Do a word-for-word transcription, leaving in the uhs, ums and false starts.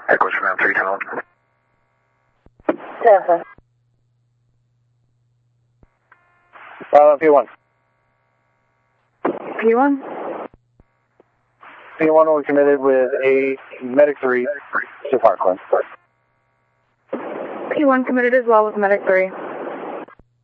Echoes from three ten. Seven. Uh, P one. P one? P one will be committed with a Medic three to Parkland. P one committed as well with Medic three.